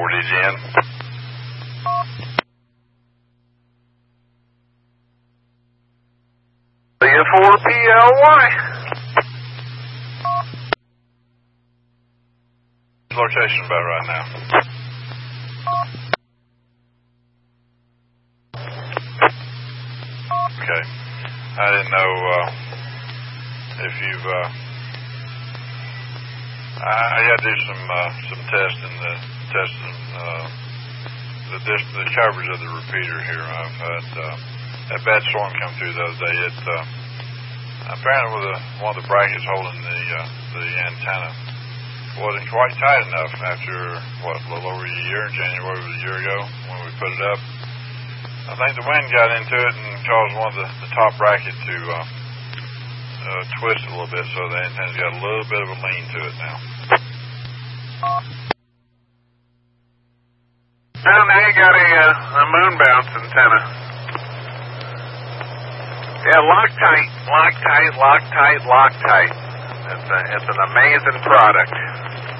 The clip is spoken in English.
4DGN. The 4PLY. Location about right now. Okay. I didn't know if you've I got to do some testing the coverage of the repeater here. I've had that bad storm come through the other day. It apparently one of the brackets holding the antenna wasn't quite tight enough after a little over a year. January was a year ago when we put it up. I think the wind got into it and caused one of the top bracket to twist a little bit, so the antenna's got a little bit of a lean to it now. Now you got a moon bounce antenna. Yeah, Loctite. It's an amazing product.